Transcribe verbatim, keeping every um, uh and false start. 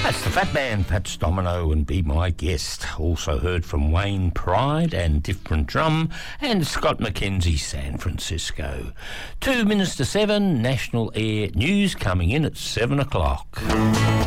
That's the Fat Man, Fats Domino, and Be My Guest. Also heard from Wayne Pride and Different Drum, and Scott McKenzie, San Francisco. Two minutes to seven, National Air News coming in at seven o'clock.